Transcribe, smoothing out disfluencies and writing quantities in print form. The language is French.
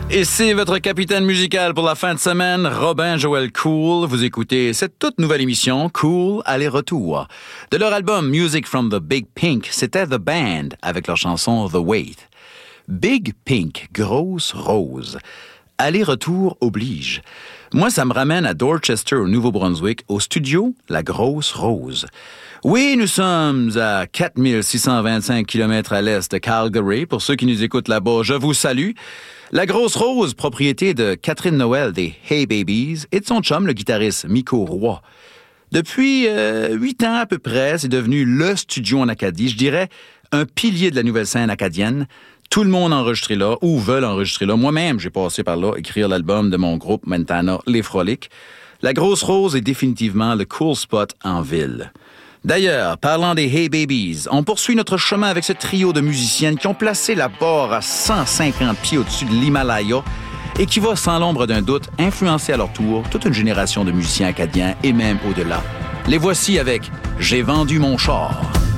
Et c'est votre capitaine musical pour la fin de semaine, Robin Joël Cool. Vous écoutez cette toute nouvelle émission, Cool Aller-Retour. De leur album Music from the Big Pink, c'était The Band avec leur chanson The Wait. Big Pink, grosse rose. Aller-retour oblige. Moi, ça me ramène à Dorchester, au Nouveau-Brunswick, au studio La Grosse Rose. Oui, nous sommes à 4625 km à l'est de Calgary. Pour ceux qui nous écoutent là-bas, je vous salue. La Grosse Rose, propriété de Catherine Noël des Hey Babies et de son chum, le guitariste Miko Roy. Depuis 8 ans à peu près, c'est devenu le studio en Acadie. Je dirais un pilier de la nouvelle scène acadienne. Tout le monde a enregistré là ou veulent enregistrer là. Moi-même, j'ai passé par là écrire l'album de mon groupe Montana Les Frolics. La Grosse Rose est définitivement le cool spot en ville. D'ailleurs, parlant des Hey Babies, on poursuit notre chemin avec ce trio de musiciennes qui ont placé la barre à 150 pieds au-dessus de l'Himalaya et qui va, sans l'ombre d'un doute, influencer à leur tour toute une génération de musiciens acadiens et même au-delà. Les voici avec « J'ai vendu mon char ».